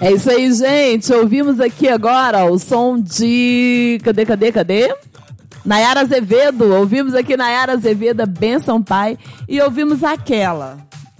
É isso aí, gente. Ouvimos aqui agora o som de... Cadê? Nayara Azevedo. Ouvimos aqui Nayara Azevedo, Benção Pai. E ouvimos aquela.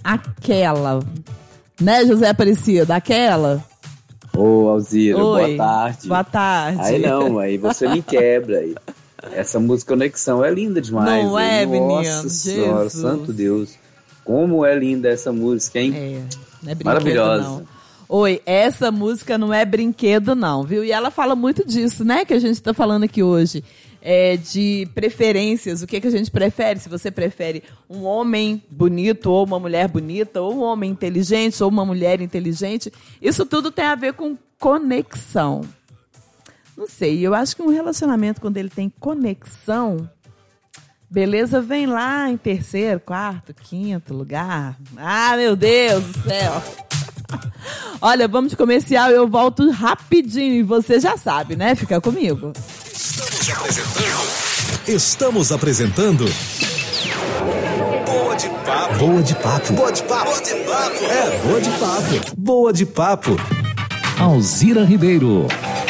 Né, José Aparecido? Aquela. Ô, Alzira, Oi. boa tarde. Boa tarde. Aí não, aí você me quebra. Aí. Essa música Conexão é linda demais. Não é, menino? Nossa Senhora, santo Deus. Como é linda essa música, hein? Não é brinquedo, maravilhosa. não. Oi, essa música não é brinquedo, não, viu? E ela fala muito disso, né? Que a gente tá falando aqui hoje. De preferências, o que a gente prefere? Se você prefere um homem bonito ou uma mulher bonita, ou um homem inteligente ou uma mulher inteligente, isso tudo tem a ver com conexão. Não sei, eu acho que um relacionamento, quando ele tem conexão, beleza vem lá em terceiro, quarto, quinto lugar. Ah, meu Deus do céu! Olha, vamos de comercial, eu volto rapidinho e você já sabe, né? Fica comigo. Estamos apresentando Boa de Papo. Boa de Papo. Boa de Papo. É, Boa de Papo. Boa de Papo. Alzira Ribeiro.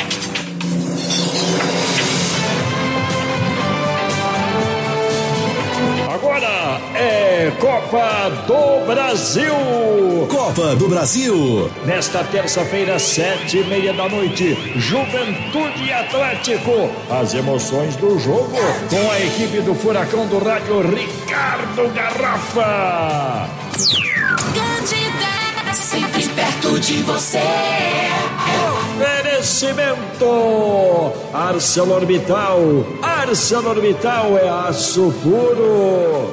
Agora é Copa do Brasil. Copa do Brasil. Nesta terça-feira, 7h30 da Juventude Atlético. As emoções do jogo com a equipe do Furacão do Rádio Ricardo Garrafa. Candida, sempre perto de você. Oferecimento ArcelorMittal. ArcelorMittal é aço puro.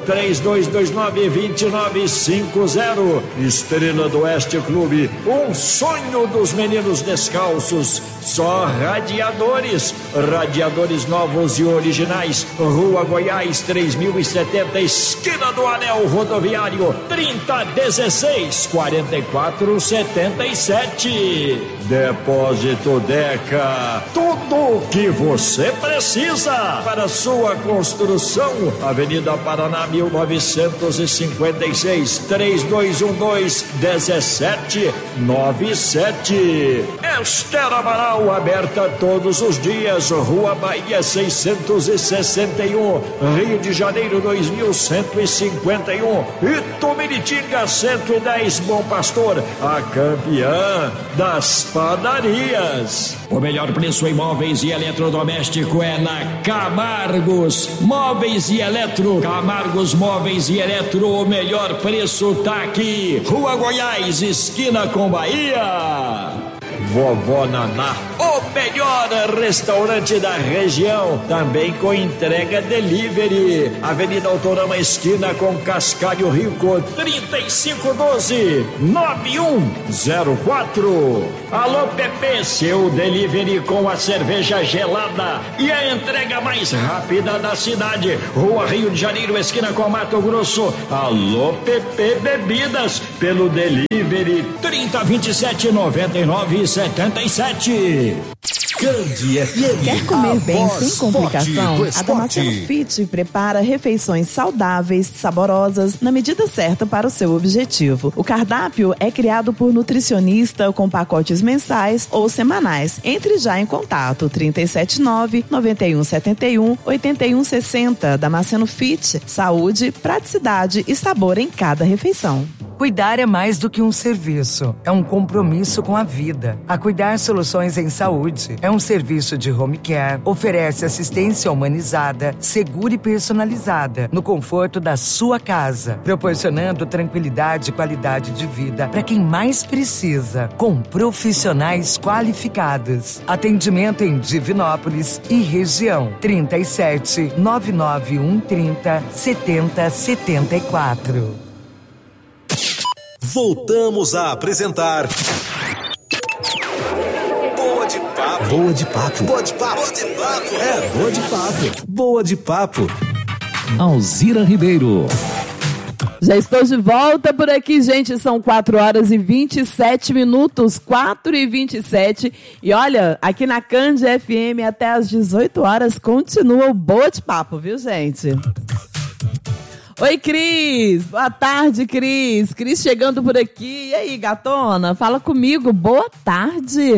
3229-2950. Estrela do Oeste Clube, um sonho dos meninos descalços. Só radiadores novos e originais. Rua Goiás 3070, esquina do Anel Rodoviário, 3016-4477. Depósito Deca, tudo o que você precisa para sua construção. Avenida Paraná 1956, 3212-1797. Esther Amaral, aberta todos os dias. Rua Bahia 661, Rio de Janeiro 2151. Itumiritinga 110, Bom Pastor, a campeã das padarias. O melhor preço em móveis e eletrodoméstico é na Camargos Móveis e Eletro. Camargos Móveis e Eletro, o melhor preço tá aqui. Rua Goiás, esquina com Bahia. Vovó Naná, o melhor restaurante da região, também com entrega delivery. Avenida Autorama, esquina com Cascalho Rico, 3512-9104. Alô Pepe, seu delivery com a cerveja gelada e a entrega mais rápida da cidade. Rua Rio de Janeiro, esquina com Mato Grosso. Alô Pepe Bebidas, pelo delivery 3027-9977. Candi FM. Quer comer bem sem complicação? A Damasceno Fit prepara refeições saudáveis, saborosas, na medida certa para o seu objetivo. O cardápio é criado por nutricionista com pacotes mensais ou semanais. Entre já em contato 379-9171-8160. Damasceno Fit. Saúde, praticidade e sabor em cada refeição. Cuidar é mais do que um serviço, é um compromisso com a vida. A Cuidar Soluções em Saúde é um serviço de home care, oferece assistência humanizada, segura e personalizada, no conforto da sua casa, proporcionando tranquilidade e qualidade de vida para quem mais precisa, com profissionais qualificados. Atendimento em Divinópolis e região, 37 99130 7074. Voltamos a apresentar Boa de Papo. Boa de Papo. Boa de Papo. Boa de Papo. É, Boa de Papo. Boa de Papo. Alzira Ribeiro. Já estou de volta por aqui, gente. São 4h27, 4h27. E olha, aqui na Candi FM até às 18 horas continua o Boa de Papo, viu, gente? Oi, Cris. Boa tarde, Cris. Cris chegando por aqui. E aí, gatona? Fala comigo. Boa tarde.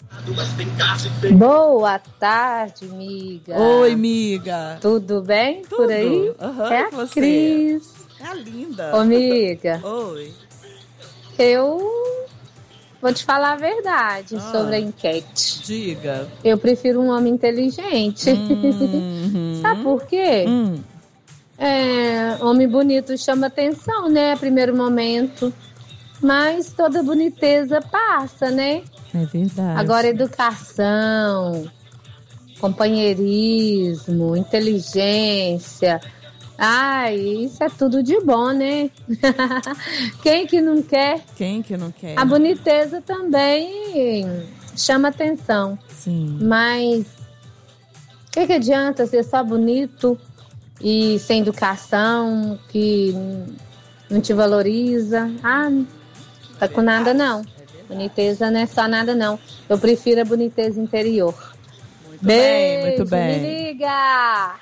Boa tarde, miga. Oi, miga. Tudo bem Tudo. por aí? Uhum, É a você? Cris. É a linda. Ô, miga, Oi. eu vou te falar a verdade sobre a enquete. Diga. Eu prefiro um homem inteligente. Sabe por quê? Homem bonito chama atenção, né? A primeiro momento. Mas toda boniteza passa, né? É verdade. Agora, educação, companheirismo, inteligência. Ai, isso é tudo de bom, né? Quem que não quer? Quem que não quer? A boniteza também chama atenção. Sim. Mas o que adianta ser só bonito e sem educação, que não te valoriza? Ah, não tá com nada não. Boniteza não é só nada não. Eu prefiro a boniteza interior. Muito bem, muito bem. Me liga!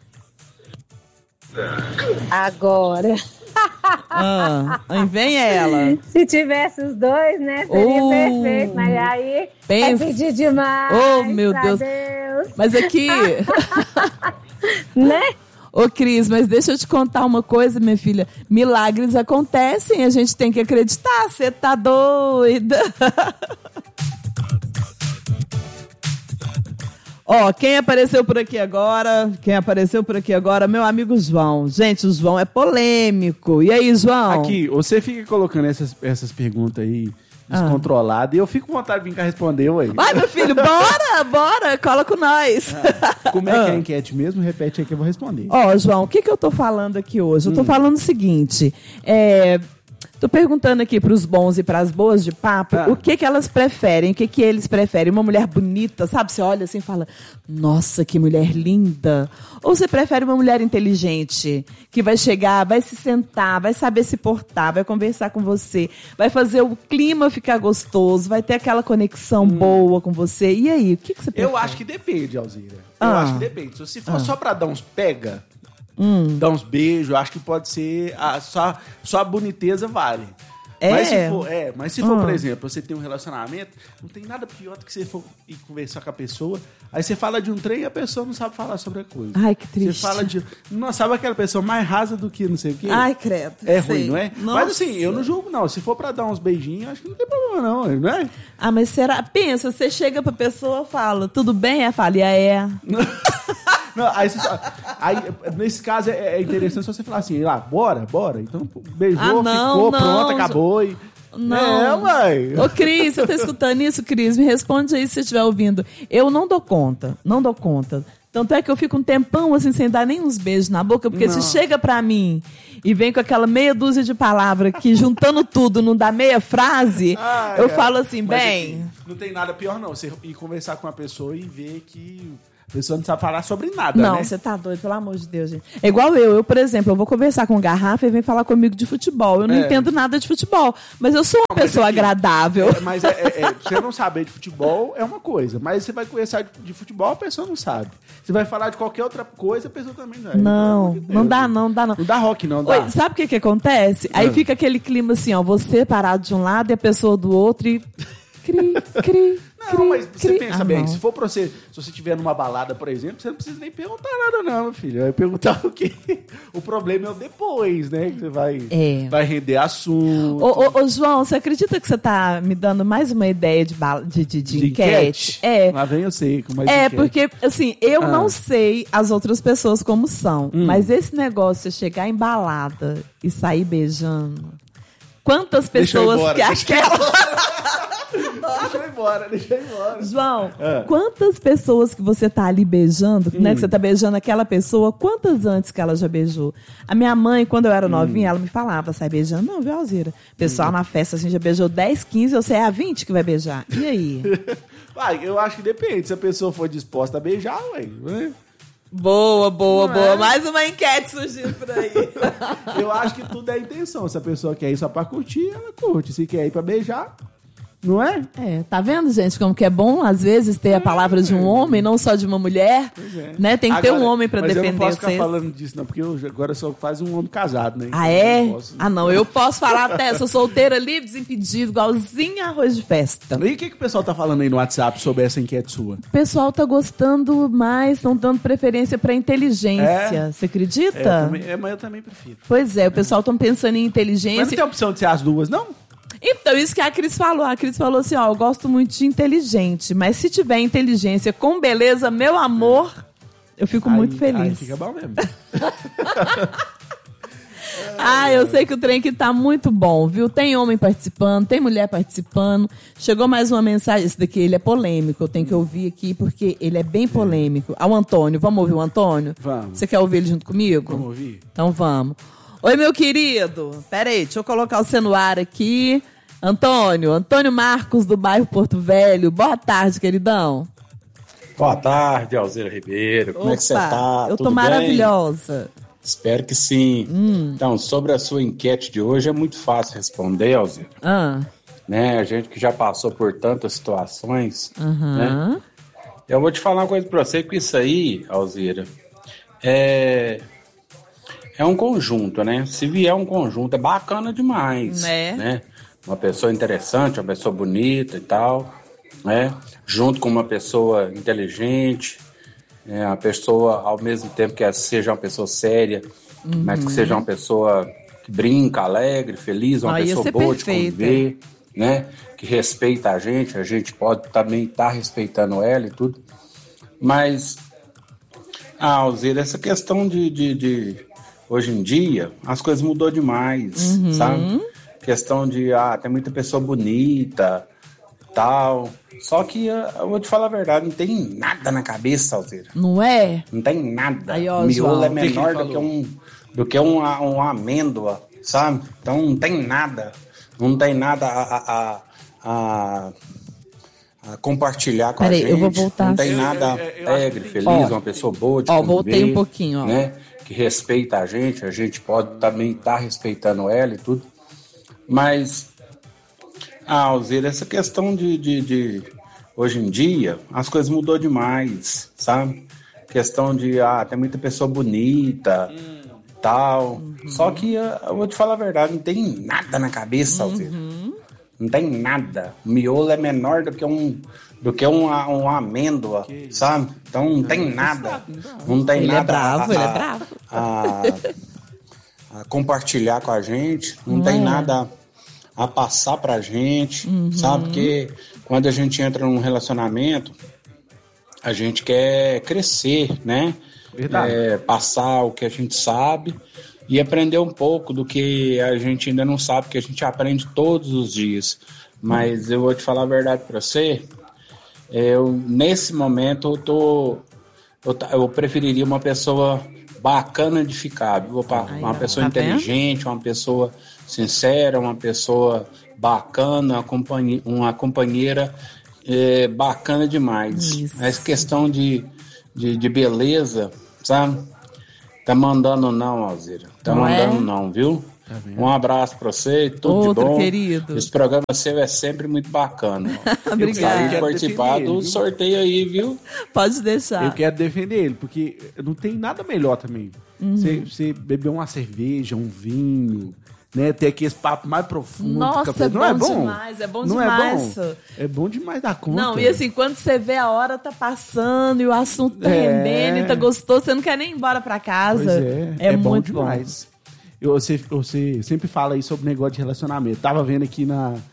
Agora. Vem ela. Se tivesse os dois, né? Seria perfeito. Mas aí pensa. É pedir demais. Oh, meu Deus. Mas aqui... né? Ô, Cris, mas deixa eu te contar uma coisa, minha filha. Milagres acontecem, a gente tem que acreditar. Você tá doida? Ó, quem apareceu por aqui agora? Meu amigo João. Gente, o João é polêmico. E aí, João? Aqui, você fica colocando essas perguntas aí descontroladas e eu fico com vontade de vir cá responder, ué. Vai, meu filho, bora, cola com nós. Como é que é a enquete mesmo? Repete aí que eu vou responder. Ó, João, o que eu tô falando aqui hoje? Eu tô falando o seguinte, tô perguntando aqui pros bons e pras boas de papo, o que elas preferem, o que eles preferem. Uma mulher bonita, sabe? Você olha assim e fala, nossa, que mulher linda. Ou você prefere uma mulher inteligente, que vai chegar, vai se sentar, vai saber se portar, vai conversar com você, vai fazer o clima ficar gostoso, vai ter aquela conexão boa com você. E aí, o que você prefere? Eu acho que depende, Alzira. Eu acho que depende. Se for só pra dar uns pega, dar uns beijos, eu acho que pode ser só a boniteza vale. Mas se for, por exemplo, você tem um relacionamento, não tem nada pior do que você for ir conversar com a pessoa, aí você fala de um trem e a pessoa não sabe falar sobre a coisa. Ai, que triste. Você fala de... Não sabe aquela pessoa mais rasa do que não sei o quê? Ai, credo. É ruim, não é? Nossa. Mas assim, eu não julgo, não. Se for pra dar uns beijinhos, acho que não tem problema, não é? Ah, mas será? Pensa, você chega pra pessoa e fala, tudo bem? Ela fala, Não, aí, nesse caso, é interessante só você falar assim, bora. Então, beijou, ficou, pronto, acabou. Não. Mãe. Ô, Cris, você tá escutando isso, Cris? Me responde aí se você estiver ouvindo. Eu não dou conta. Tanto é que eu fico um tempão assim, sem dar nem uns beijos na boca, porque se chega pra mim e vem com aquela meia dúzia de palavras que, juntando tudo, não dá meia frase, eu falo assim, bem... Não tem nada pior, não. Você ir conversar com uma pessoa e ver que... A pessoa não sabe falar sobre nada, não, né? você tá doido, pelo amor de Deus, gente. É igual eu, por exemplo, eu vou conversar com o Garrafa e vem falar comigo de futebol. Eu não entendo nada de futebol, mas eu sou uma pessoa agradável. Você não saber de futebol é uma coisa, mas você vai conversar de futebol, a pessoa não sabe. Você vai falar de qualquer outra coisa, a pessoa também não é. Não dá. Não dá rock, não dá. Oi, sabe o que acontece? Aí fica aquele clima assim, ó, você parado de um lado e a pessoa do outro e... Mas você pensa bem, se for pra você, se você estiver numa balada, por exemplo, você não precisa nem perguntar nada, não, meu filho. Vai perguntar o quê? O problema é o depois, né? Que você vai render assunto. Ô, João, você acredita que você tá me dando mais uma ideia de enquete? Lá vem eu sei. Porque, assim, eu não sei as outras pessoas como são, mas esse negócio de chegar em balada e sair beijando, quantas pessoas que aquela... Deixa eu ir embora. João, quantas pessoas que você tá ali beijando, né? Que você tá beijando aquela pessoa, quantas antes que ela já beijou? A minha mãe, quando eu era novinha, ela me falava, sai beijando? Não, viu, Alzira? Pessoal na festa, assim, já beijou 10, 15, você é a 20 que vai beijar. E aí? Eu acho que depende. Se a pessoa for disposta a beijar, né? Boa. Mais uma enquete surgindo por aí. Eu acho que tudo é a intenção. Se a pessoa quer ir só pra curtir, ela curte. Se quer ir pra beijar... Não é? Tá vendo, gente, como que é bom, às vezes, ter a palavra de um homem, não só de uma mulher, né? Tem que ter um homem pra defender. Mas eu não posso ficar falando disso, não, porque agora só faz um homem casado, né? Ah, é? Não, eu posso falar até, sou solteira, livre, desimpedido, igualzinho arroz de festa. E o que o pessoal tá falando aí no WhatsApp sobre essa enquete sua? O pessoal tá gostando mais, estão dando preferência pra inteligência, você acredita? Mas eu também prefiro. Pois é, o pessoal tá pensando em inteligência. Mas não tem opção de ser as duas, não? Então, isso que a Cris falou. A Cris falou assim, eu gosto muito de inteligente, mas se tiver inteligência com beleza, meu amor, eu fico muito feliz. Aí fica bom mesmo. Eu sei que o trem aqui tá muito bom, viu? Tem homem participando, tem mulher participando. Chegou mais uma mensagem, esse daqui ele é polêmico, eu tenho que ouvir aqui porque ele é bem polêmico. Ao Antônio, vamos ouvir o Antônio? Vamos. Você quer ouvir ele junto comigo? Vamos ouvir? Então vamos. Oi, meu querido. Pera aí, deixa eu colocar o no ar aqui. Antônio Marcos, do bairro Porto Velho. Boa tarde, queridão. Boa tarde, Alzira Ribeiro. Como é que você tá? Eu tô maravilhosa. Espero que sim. Então, sobre a sua enquete de hoje, é muito fácil responder, Alzira. Né? A gente que já passou por tantas situações, né? Eu vou te falar uma coisa pra você, que isso aí, Alzira, é um conjunto, né? Se vier um conjunto, é bacana demais, né? Uma pessoa interessante, uma pessoa bonita e tal, né? Junto com uma pessoa inteligente, uma pessoa, ao mesmo tempo que seja uma pessoa séria, mas que seja uma pessoa que brinca, alegre, feliz, uma pessoa boa de conviver, né? Que respeita a gente pode também estar respeitando ela e tudo. Mas, Alzira, essa questão de hoje em dia, as coisas mudou demais, sabe? Questão de, tem muita pessoa bonita, tal. Só que, eu vou te falar a verdade, não tem nada na cabeça, Alzira. Não é? Não tem nada. Aí, o miolo é menor do que uma amêndoa, sabe? Então não tem nada. Não tem nada a compartilhar com a gente. Eu vou voltar. Não tem nada alegre, feliz, uma pessoa boa de conviver, voltei um pouquinho, né? Que respeita a gente pode também estar respeitando ela e tudo. Mas, Alzira, essa questão de hoje em dia, as coisas mudou demais, sabe? Questão de, tem muita pessoa bonita, tal. Só que, eu vou te falar a verdade, não tem nada na cabeça, Alzira. Não tem nada. O miolo é menor do que uma amêndoa, sabe? Então não tem nada. Não tem nada. Ele é bravo. A compartilhar com a gente. Não tem nada a passar pra gente, sabe? Porque quando a gente entra num relacionamento, a gente quer crescer, né? Verdade. Passar o que a gente sabe e aprender um pouco do que a gente ainda não sabe, que a gente aprende todos os dias. Mas eu vou te falar a verdade pra você, nesse momento eu preferiria uma pessoa bacana de ficar, uma pessoa inteligente, uma pessoa sincera, uma pessoa bacana, uma companheira bacana demais. Isso. Essa questão de beleza, sabe? Tá mandando não, Alzira. Tá mandando não, viu? Tá um abraço pra você, tudo de bom. Querido. Esse programa seu é sempre muito bacana. Obrigada. Eu quero participar do sorteio aí, viu? Pode deixar. Eu quero defender ele, porque não tem nada melhor também. Você beber uma cerveja, um vinho, né? Ter aquele papo mais profundo. Nossa, não é bom demais, é bom não demais. É bom demais da conta. Não, e assim, quando você vê a hora tá passando e o assunto tá rendendo e tá gostoso, você não quer nem ir embora pra casa. Pois é muito bom demais. Você sempre fala aí sobre negócio de relacionamento. Tava vendo aqui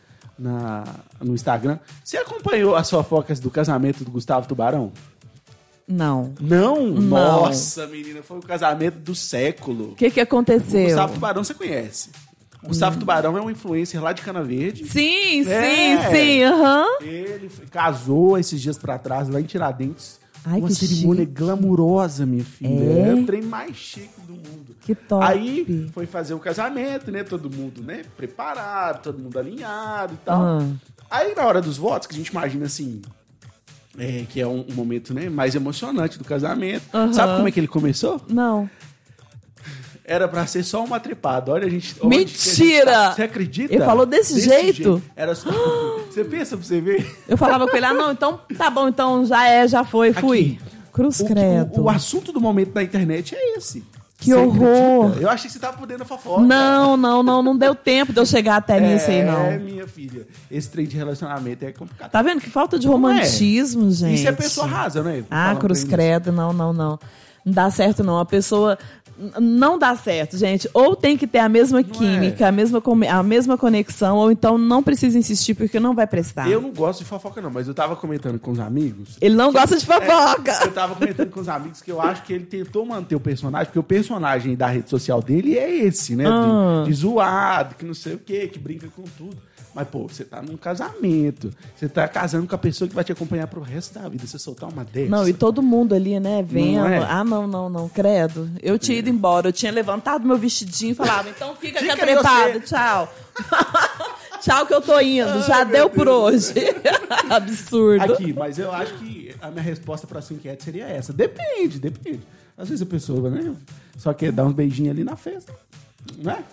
no Instagram. Você acompanhou as fofocas do casamento do Gustavo Tubarão? Não. Não? Nossa, menina, foi o casamento do século. O que aconteceu? O Gustavo Tubarão você conhece. O Gustavo Tubarão é um influencer lá de Cana Verde. Sim, sim, aham. Ele casou esses dias pra trás lá em Tiradentes. Ai, uma que cerimônia chique. Glamurosa, minha filha. É o trem mais chique do mundo. Que top. Aí foi fazer o casamento, né? Todo mundo, né? Preparado, todo mundo alinhado e tal. Aí na hora dos votos, que a gente imagina assim, que é um momento, né, mais emocionante do casamento. Sabe como é que ele começou? Não. Era pra ser só uma trepada. Olha, a gente. Mentira! Você acredita? Ele falou desse jeito? Era só. Você pensa pra você ver? Eu falava com ele, não, então tá bom, então já foi, fui. Aqui, Cruz credo. O assunto do momento na internet é esse. Que horror. Acredita? Eu achei que você tava podendo fofoca. Não deu tempo de eu chegar até nisso aí, não. Minha filha, esse trem de relacionamento é complicado. Tá vendo que falta de romantismo, gente? Isso é pessoa rasa, né? Cruz credo, não. Não dá certo, não. A pessoa não dá certo, gente. Ou tem que ter a mesma química, a mesma conexão, ou então não precisa insistir porque não vai prestar. Eu não gosto de fofoca, não, mas eu tava comentando com os amigos. Ele não gosta de fofoca. Eu tava comentando com os amigos que eu acho que ele tentou manter o personagem, porque o personagem da rede social dele é esse, né? De zoado, que não sei o quê, que brinca com tudo. Mas, pô, você tá num casamento. Você tá casando com a pessoa que vai te acompanhar pro resto da vida. Você soltar uma dessa. Não, e todo mundo ali, né, vendo. Não é? Credo. Eu tinha ido embora. Eu tinha levantado meu vestidinho e falava, então fica aqui trepado, tchau. Tchau que eu tô indo. Já deu por hoje. Absurdo. Aqui, mas eu acho que a minha resposta pra sua enquete seria essa. Depende. Às vezes a pessoa, né, só quer dar uns beijinhos ali na festa. Não é?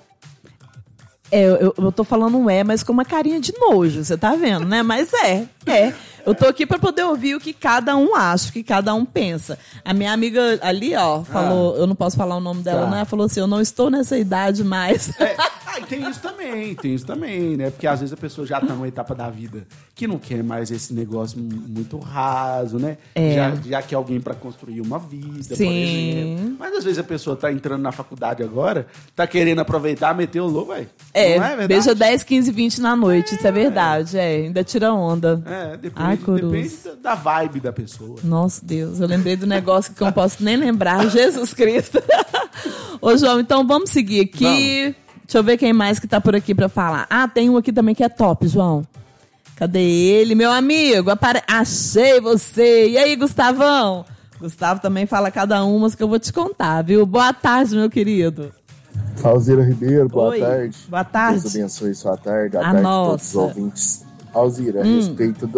Eu tô falando mas com uma carinha de nojo, você tá vendo, né? Mas eu tô aqui pra poder ouvir o que cada um acha, o que cada um pensa. A minha amiga ali, ó, falou, eu não posso falar o nome dela, né? Ela falou assim, eu não estou nessa idade mais. E tem isso também, né? Porque às vezes a pessoa já tá numa etapa da vida que não quer mais esse negócio muito raso, né? Já quer alguém pra construir uma vida, por exemplo. Mas às vezes a pessoa tá entrando na faculdade agora, tá querendo aproveitar, meter o louco, velho. Não é verdade? Beija 10, 15, 20 na noite, isso é verdade, ainda tira onda. Depende da vibe da pessoa. Nossa, Deus, eu lembrei do negócio que eu não posso nem lembrar, Jesus Cristo. Ô, João, então vamos seguir aqui. Vamos. Deixa eu ver quem mais que tá por aqui pra falar. Tem um aqui também que é top, João. Cadê ele? Meu amigo, achei você. E aí, Gustavão? Gustavo também fala cada uma que eu vou te contar, viu? Boa tarde, meu querido. Alzira Ribeiro, boa tarde. Boa tarde. Deus abençoe sua tarde, a tarde de todos os ouvintes. Alzira, a respeito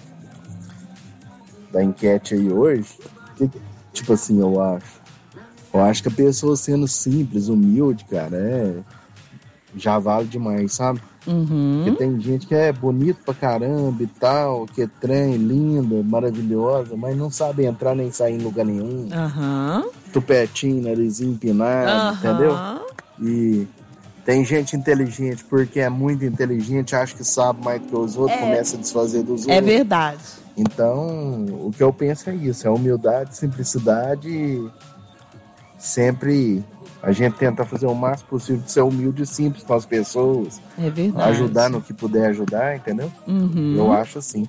da enquete aí hoje, tipo assim, eu acho que a pessoa sendo simples, humilde, cara, já vale demais, sabe? Porque tem gente que é bonito pra caramba e tal, que é trem, linda, maravilhosa, mas não sabe entrar nem sair em lugar nenhum. Tupetinho, narizinho empinado, entendeu? E tem gente inteligente, porque é muito inteligente, acha que sabe mais que os outros, começa a desfazer dos outros. É verdade. Então, o que eu penso é isso, é humildade, simplicidade e sempre a gente tenta fazer o máximo possível de ser humilde e simples com as pessoas. É verdade. Ajudar no que puder ajudar, entendeu? Eu acho assim.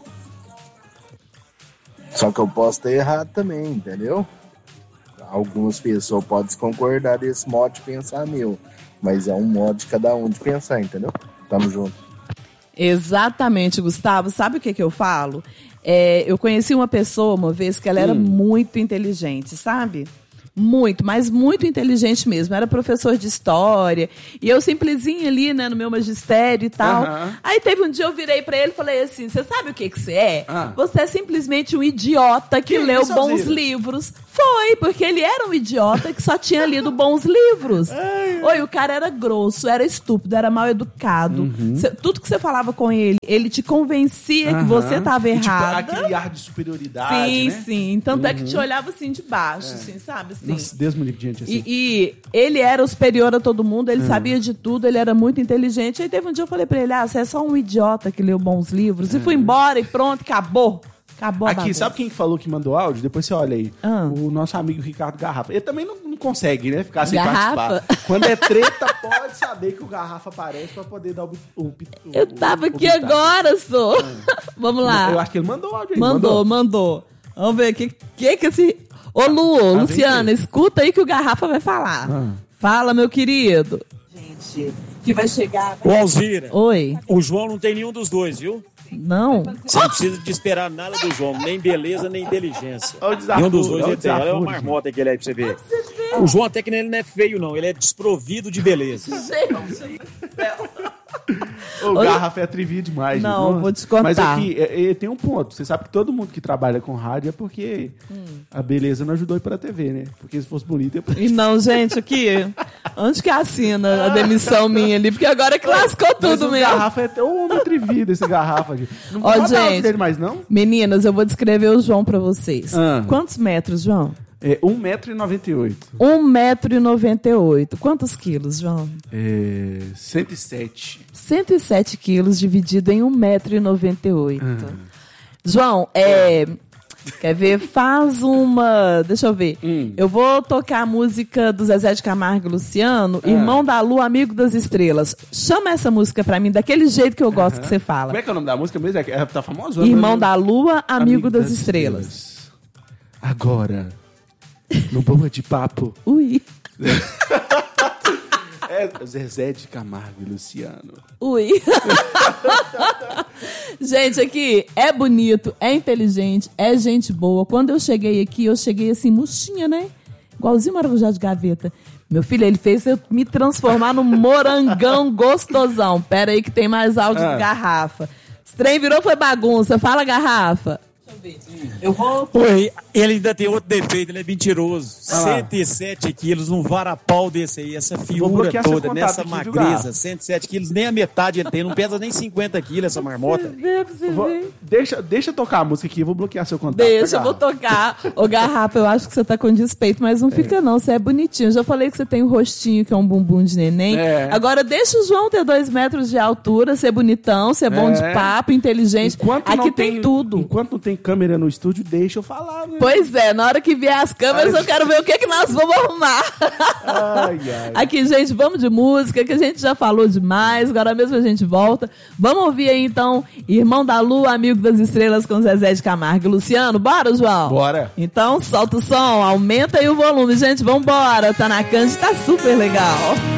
Só que eu posso ter errado também, entendeu? Algumas pessoas podem concordar desse modo de pensar meu, mas é um modo de cada um de pensar, entendeu? Tamo junto. Exatamente, Gustavo. Sabe o que eu falo? Eu conheci uma pessoa uma vez que ela era muito inteligente, sabe? Muito, mas muito inteligente mesmo. Era professor de história. E eu simplesinha ali, né, no meu magistério e tal. Aí teve um dia eu virei pra ele e falei assim, você sabe o que você é? Você é simplesmente um idiota que leu bons livros. Foi, porque ele era um idiota que só tinha lido bons livros. Oi, o cara era grosso, era estúpido, era mal educado. Tudo que você falava com ele, ele te convencia que você estava errada. Tipo, aquele ar de superioridade, né? Sim. Tanto é que te olhava assim de baixo, assim, sabe? Assim. Nossa, Deus me livre de gente assim. E ele era o superior a todo mundo, ele sabia de tudo, ele era muito inteligente. Aí teve um dia eu falei pra ele, você é só um idiota que leu bons livros. E fui embora e pronto, acabou. Acabou a Aqui, bagunça. sabe quem falou que mandou áudio? Depois você olha aí. O nosso amigo Ricardo Garrafa. Ele também não consegue, né? Ficar sem participar. Quando é treta, pode saber que o Garrafa aparece pra poder dar o Eu tava aqui agora, só. Vamos lá. Eu acho que ele mandou áudio aí. Mandou. Vamos ver o que esse... Ô, Luciana, escuta aí que o Garrafa vai falar. Fala, meu querido. Gente, que vai chegar... Ô, Alzira. Oi. O João não tem nenhum dos dois, viu? Não. Você não precisa de esperar nada do João, nem beleza, nem inteligência. Nenhum dos dois ele tem. Olha uma marmota que ele é pra você ver. O João até que ele não é feio, não. Ele é desprovido de beleza. Gente do céu. O garrafa é atrevido demais. Não, gente. Vou te contar. Mas aqui, tem um ponto. Você sabe que todo mundo que trabalha com rádio é porque a beleza não ajudou a ir pra TV, né? Porque se fosse bonito... E não, gente, aqui... Onde que assina a demissão minha ali? Porque agora que lascou tudo mesmo. Esse garrafa é até um homem atrevido, esse garrafa. Não pode gente, dele mais, não? Meninas, eu vou descrever o João pra vocês. Quantos metros, João? 1,98 m. 1,98 m. Quantos quilos, João? 107. 107 quilos dividido em 1,98 m. João, quer ver? Faz uma... Deixa eu ver. Eu vou tocar a música do Zezé de Camargo e Luciano, Irmão da Lua, Amigo das Estrelas. Chama essa música pra mim, daquele jeito que eu gosto que você fala. Como é que é o nome da música mesmo? Ela tá famosa. Irmão da Lua, Amigo das Estrelas. Agora, no Boa de Papo. Ui. Zezé de Camargo e Luciano. Ui. Gente, aqui é bonito, é inteligente, é gente boa. Quando eu cheguei aqui, eu cheguei assim, murchinha, né? Igualzinho maracujá de gaveta. Meu filho, ele fez eu me transformar num morangão gostosão. Pera aí que tem mais áudio de garrafa. Esse trem virou, foi bagunça. Fala, garrafa. Eu vou... Oi, ele ainda tem outro defeito, ele é mentiroso. 107 quilos, um varapau desse aí, essa figura toda, nessa magreza, 107 quilos, nem a metade ele tem, não pesa nem 50 quilos essa marmota. Deixa eu tocar a música aqui, eu vou bloquear seu contato. Deixa, eu vou tocar. Ô, garrafa, eu acho que você tá com despeito, mas não fica não, você é bonitinho. Eu já falei que você tem um rostinho que é um bumbum de neném. Agora deixa o João ter 2 metros de altura, ser bonitão, ser bom de papo, inteligente. Aqui tem tudo. Enquanto não tem câmera no estúdio, deixa eu falar, né? Pois é, na hora que vier as câmeras, eu quero ver o que nós vamos arrumar. Aqui, gente, vamos de música, que a gente já falou demais, agora mesmo a gente volta. Vamos ouvir aí, então, Irmão da Lua, Amigo das Estrelas, com Zezé de Camargo e Luciano. Bora, João? Bora. Então, solta o som, aumenta aí o volume, gente, vambora. Tá na Cândido, tá super legal.